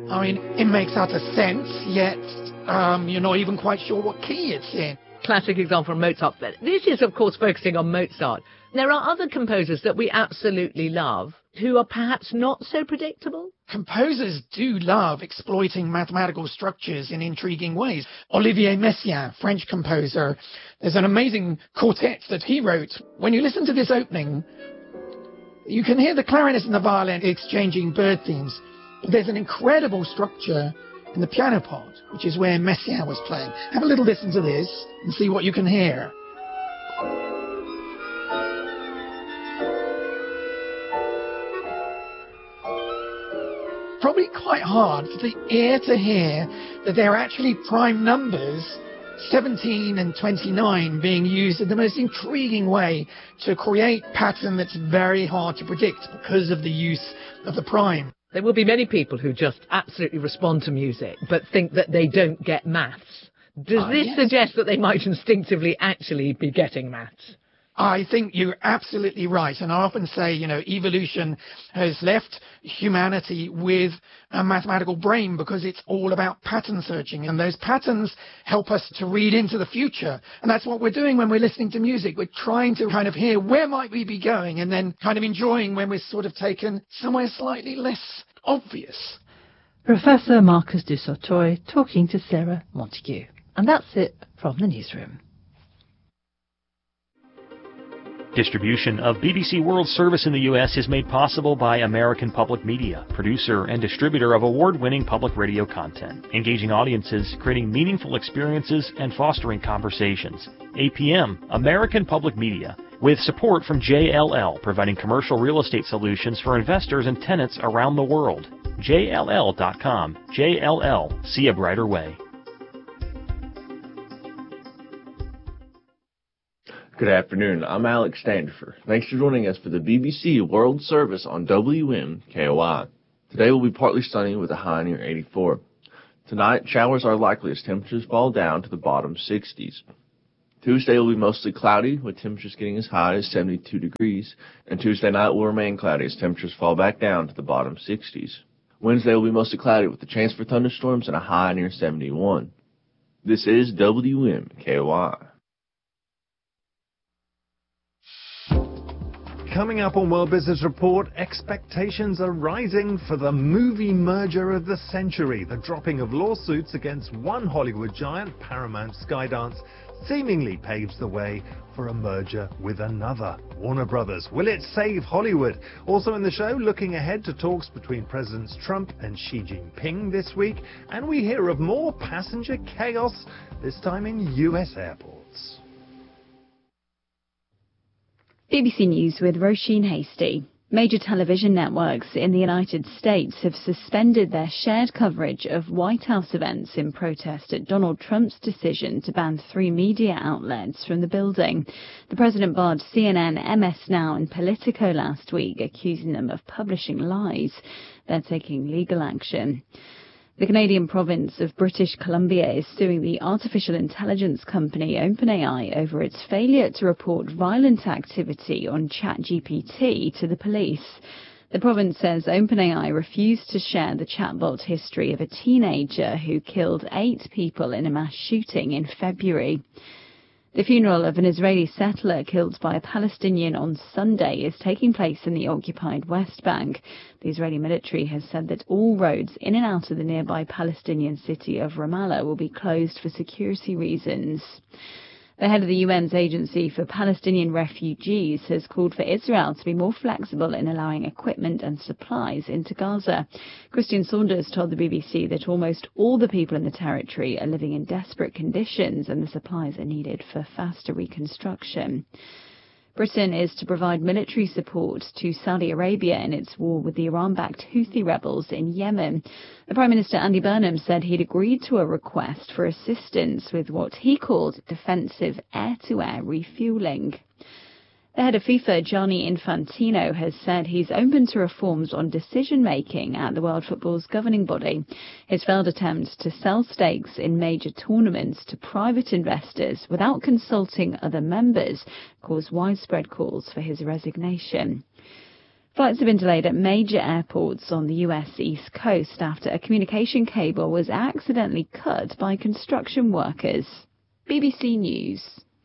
I mean, it makes utter sense, yet you're not even quite sure what key it's in. Classic example from Mozart. But this is, of course, focusing on Mozart. There are other composers that we absolutely love who are perhaps not so predictable. Composers do love exploiting mathematical structures in intriguing ways. Olivier Messiaen, French composer, there's an amazing quartet that he wrote. When you listen to this opening, you can hear the clarinet and the violin exchanging bird themes. There's an incredible structure in the piano part, which is where Messiaen was playing. Have a little listen to this and see what you can hear. Probably quite hard for the ear to hear that they're actually prime numbers, 17 and 29, being used in the most intriguing way to create pattern that's very hard to predict because of the use of the prime. There will be many people who just absolutely respond to music but think that they don't get maths. Does this suggest that they might instinctively actually be getting maths? I think you're absolutely right. And I often say, evolution has left humanity with a mathematical brain because it's all about pattern searching. And those patterns help us to read into the future. And that's what we're doing when we're listening to music. We're trying to kind of hear where might we be going and then kind of enjoying when we're sort of taken somewhere slightly less obvious. Professor Marcus du Sautoy talking to Sarah Montague. And that's it from the newsroom. Distribution of BBC World Service in the U.S. is made possible by American Public Media, producer and distributor of award-winning public radio content, engaging audiences, creating meaningful experiences, and fostering conversations. APM, American Public Media, with support from JLL, providing commercial real estate solutions for investors and tenants around the world. JLL.com. JLL. See a brighter way. Good afternoon, I'm Alex Standifer. Thanks for joining us for the BBC World Service on WMKOI. Today will be partly sunny with a high near 84. Tonight, showers are likely as temperatures fall down to the bottom 60s. Tuesday will be mostly cloudy, with temperatures getting as high as 72 degrees, and Tuesday night will remain cloudy as temperatures fall back down to the bottom 60s. Wednesday will be mostly cloudy with a chance for thunderstorms and a high near 71. This is WMKOI. Coming up on World Business Report, expectations are rising for the movie merger of the century. The dropping of lawsuits against one Hollywood giant, Paramount Skydance, seemingly paves the way for a merger with another, Warner Brothers. Will it save Hollywood? Also in the show, looking ahead to talks between Presidents Trump and Xi Jinping this week, and we hear of more passenger chaos, this time in US airports. BBC News with Roisin Hasty. Major television networks in the United States have suspended their shared coverage of White House events in protest at Donald Trump's decision to ban 3 media outlets from the building. The president barred CNN, MS Now and Politico last week, accusing them of publishing lies. They're taking legal action. The Canadian province of British Columbia is suing the artificial intelligence company OpenAI over its failure to report violent activity on ChatGPT to the police. The province says OpenAI refused to share the chatbot history of a teenager who killed 8 people in a mass shooting in February. The funeral of an Israeli settler killed by a Palestinian on Sunday is taking place in the occupied West Bank. The Israeli military has said that all roads in and out of the nearby Palestinian city of Ramallah will be closed for security reasons. The head of the UN's Agency for Palestinian Refugees has called for Israel to be more flexible in allowing equipment and supplies into Gaza. Christian Saunders told the BBC that almost all the people in the territory are living in desperate conditions and the supplies are needed for faster reconstruction. Britain is to provide military support to Saudi Arabia in its war with the Iran-backed Houthi rebels in Yemen. The Prime Minister Andy Burnham said he'd agreed to a request for assistance with what he called defensive air-to-air refuelling. The head of FIFA, Gianni Infantino, has said he's open to reforms on decision-making at the World Football's governing body. His failed attempt to sell stakes in major tournaments to private investors without consulting other members caused widespread calls for his resignation. Flights have been delayed at major airports on the US East Coast after a communication cable was accidentally cut by construction workers. BBC News.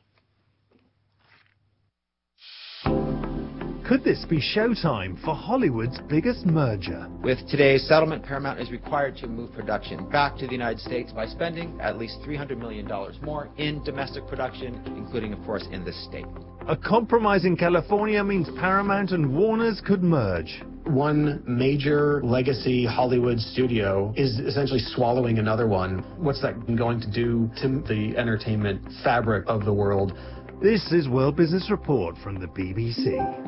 Could this be showtime for Hollywood's biggest merger? With today's settlement, Paramount is required to move production back to the United States by spending at least $300 million more in domestic production, including, of course, in this state. A compromise in California means Paramount and Warner's could merge. One major legacy Hollywood studio is essentially swallowing another one. What's that going to do to the entertainment fabric of the world? This is World Business Report from the BBC.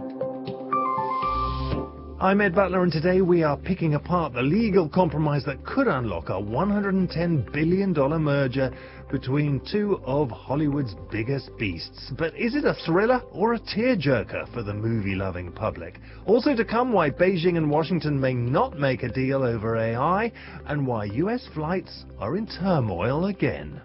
I'm Ed Butler, and today we are picking apart the legal compromise that could unlock a $110 billion merger between two of Hollywood's biggest beasts. But is it a thriller or a tearjerker for the movie-loving public? Also to come, why Beijing and Washington may not make a deal over AI, and why US flights are in turmoil again.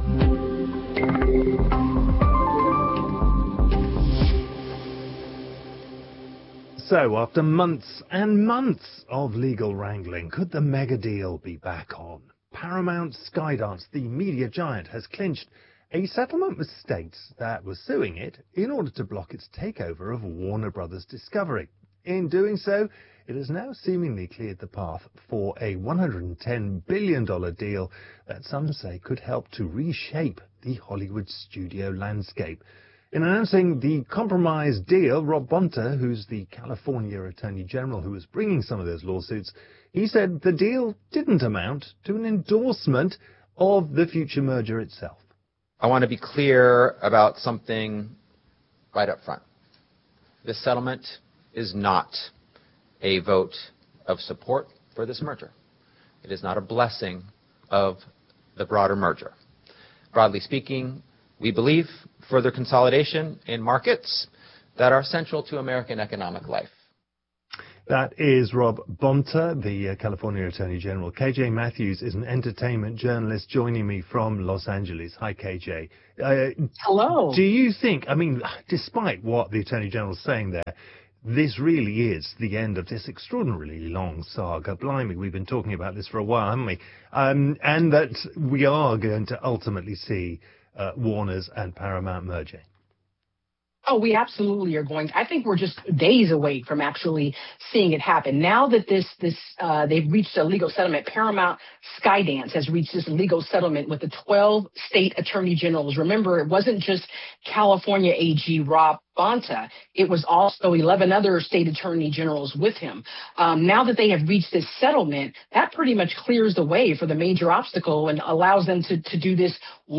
So, after months and months of legal wrangling, could the mega deal be back on? Paramount Skydance, the media giant, has clinched a settlement with states that were suing it in order to block its takeover of Warner Brothers Discovery. In doing so, it has now seemingly cleared the path for a $110 billion deal that some say could help to reshape the Hollywood studio landscape. In announcing the compromise deal, Rob Bonta, who's the California Attorney General who was bringing some of those lawsuits, he said the deal didn't amount to an endorsement of the future merger itself. I want to be clear about something right up front. This settlement is not a vote of support for this merger. It is not a blessing of the broader merger. Broadly speaking, we believe further consolidation in markets that are central to American economic life. That is Rob Bonta, the California Attorney General. KJ Matthews is an entertainment journalist joining me from Los Angeles. Hi, KJ. Hello. Do you think, despite what the Attorney General is saying there, this really is the end of this extraordinarily long saga? Blimey, we've been talking about this for a while, haven't we? And that we are going to ultimately see Warner's and Paramount merging. Oh, we absolutely are going. I think we're just days away from actually seeing it happen. Now that they've reached a legal settlement, Paramount Skydance has reached this legal settlement with the 12 state attorney generals. Remember, it wasn't just California AG Rob Bonta. It was also 11 other state attorney generals with him. Now that they have reached this settlement, that pretty much clears the way for the major obstacle and allows them to do this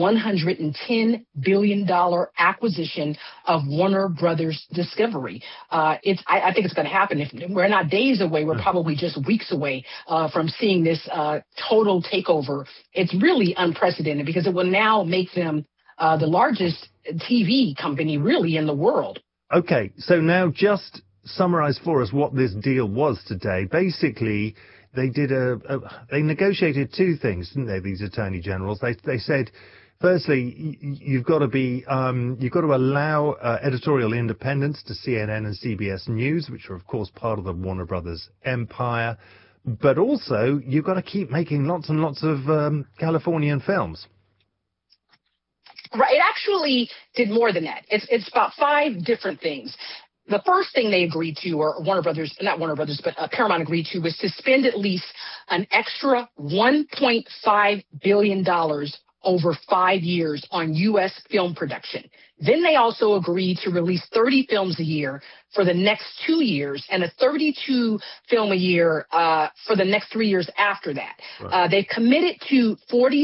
$110 billion acquisition of Warner Brothers Discovery. I think it's going to happen. If we're not days away, we're probably just weeks away from seeing this total takeover. It's really unprecedented because it will now make them the largest TV company really in the world. Okay, so now just summarize for us what this deal was today. Basically, they did they negotiated two things, didn't they, these attorney generals? They said, firstly, you've got to allow editorial independence to CNN and CBS News, which are of course part of the Warner Brothers empire, but also you've got to keep making lots and lots of Californian films. Right. It actually did more than that. It's about 5 different things. The first thing they agreed to, or Paramount agreed to, was to spend at least an extra $1.5 billion over 5 years on U.S. film production. Then they also agreed to release 30 films a year for the next 2 years and a 32 film a year for the next 3 years after that. Right. They've committed to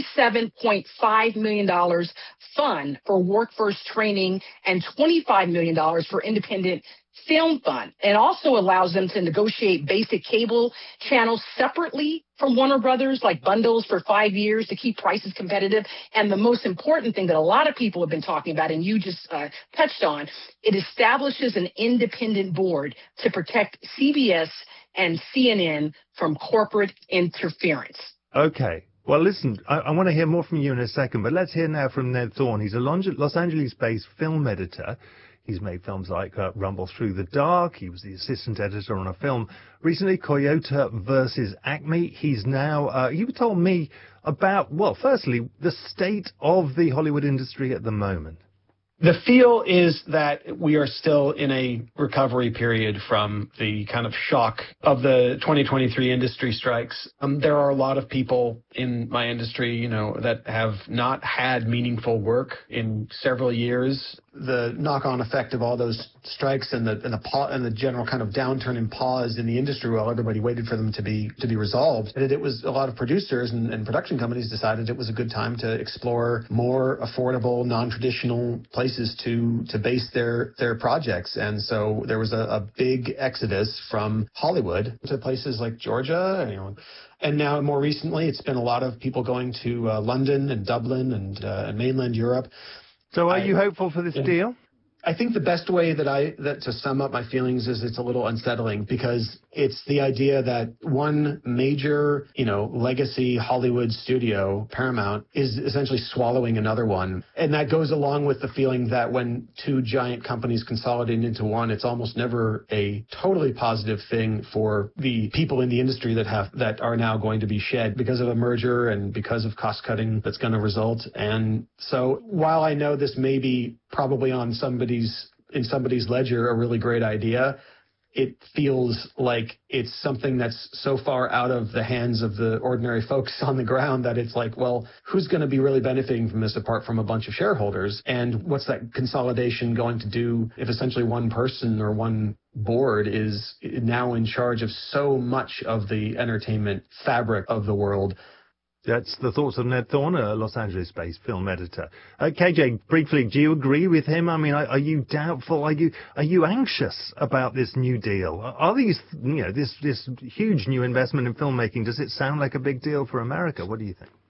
$47.5 million fund for workforce training and $25 million for independent film fund. It also allows them to negotiate basic cable channels separately from Warner Brothers, like bundles for 5 years to keep prices competitive. And the most important thing that a lot of people have been talking about, and you just touched on, it establishes an independent board to protect CBS and CNN from corporate interference. Okay. Well, listen, I want to hear more from you in a second, but let's hear now from Ned Thorne. He's a Los Angeles-based film editor. He's made films like Rumble Through the Dark. He was the assistant editor on a film recently, Toyota versus Acme. He's now, you told me about, well, firstly, the state of the Hollywood industry at the moment. The feel is that we are still in a recovery period from the kind of shock of the 2023 industry strikes. There are a lot of people in my industry, that have not had meaningful work in several years. The knock-on effect of all those strikes and the general kind of downturn and pause in the industry while everybody waited for them to be resolved. And it was a lot of producers and production companies decided it was a good time to explore more affordable, non-traditional places to base their projects. And so there was a big exodus from Hollywood to places like Georgia, and now more recently it's been a lot of people going to London and Dublin and mainland Europe. So are you hopeful for this deal? I think the best way that to sum up my feelings is it's a little unsettling because it's the idea that one major, legacy Hollywood studio, Paramount, is essentially swallowing another one. And that goes along with the feeling that when two giant companies consolidate into one, it's almost never a totally positive thing for the people in the industry that are now going to be shed because of a merger and because of cost cutting that's going to result. And so while I know this may be probably on in somebody's ledger a really great idea, it feels like it's something that's so far out of the hands of the ordinary folks on the ground that it's like, well, who's going to be really benefiting from this apart from a bunch of shareholders? And what's that consolidation going to do if essentially one person or one board is now in charge of so much of the entertainment fabric of the world? That's the thoughts of Ned Thorne, a Los Angeles-based film editor. KJ, briefly, do you agree with him? I mean, are you doubtful? Are you anxious about this new deal? Are these, this huge new investment in filmmaking, does it sound like a big deal for America? What do you think?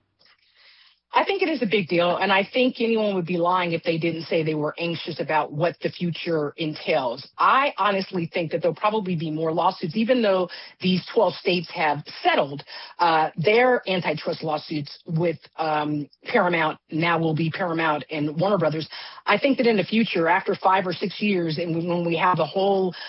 I think it is a big deal, and I think anyone would be lying if they didn't say they were anxious about what the future entails. I honestly think that there'll probably be more lawsuits, even though these 12 states have settled their antitrust lawsuits with Paramount, now will be Paramount and Warner Brothers. I think that in the future, after 5 or 6 years, and when we have a whole